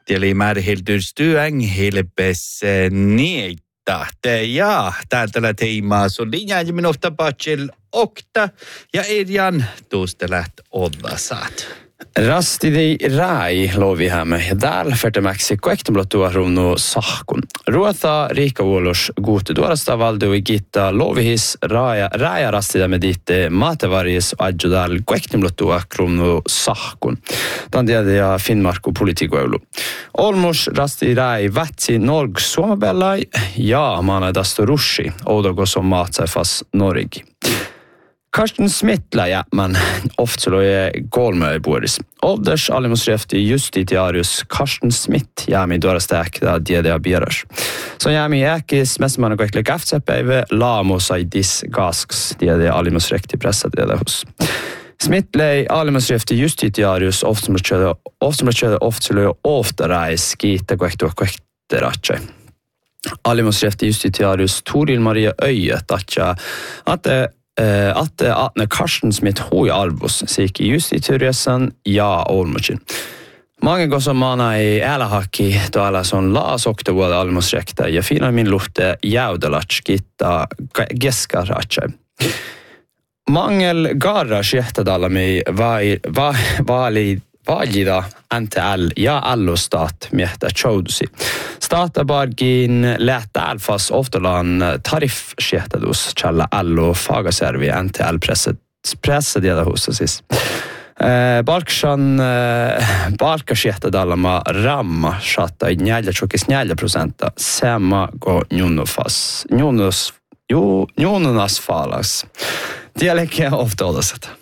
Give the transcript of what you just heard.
Tieli märhiltystyön hilpes niitä. Ja täältä teemaa sun linjaa minusta patsil okta ja Irjan tuosta läht olla saat. Rastidi rai lovihämme ja täällä färtemäksi koektumalla tuohruunu sahkun. Ruota riikkavuolus guutu tuorasta valdu i gitta lovihis raja rastida med ditte matevaris adjudal koektumalla tuohruunu sahkun. Tämän tiedä ja Finnmarku politiikoilu. Olmus rastidi rai vätsi Norg suomabellai ja maanadastu rushi oudokos on maatsaifas Norigi. Karsten Smith läjä, men ofta så är golmöjboris. Ålders alimusrefti justitiarius Karsten Smith jämi duora stäkda diedea bieras. Så jämi jäkis mäsmäna koekle käftsäpäivä laamosai dis gasks diedea alimusrekti pressadieda hos. Smith läi alimusrefti justitiarius ofta reis kiitta koekteratse. Alimusrefti justitiarius Toril Maria Öjet att när Karsten Smith hoi arvos sik i justitieresan ja olmuchin. Många går som mana i älahaki då alla som las och då var almosrekta ja fina min lufte jäudalach gitta geskarach. Mangel garage jättadalla mig valida NTL ja allostat miehtä choudusi. Statabargin lähtä alfas oftalan tariffsjehtadus challa allo fagaservi NTL pressadieda husasis. Balkasjehtadallama ramma shatta i 4,4%. Sama go njununas falas. Dialektia ofta odaset.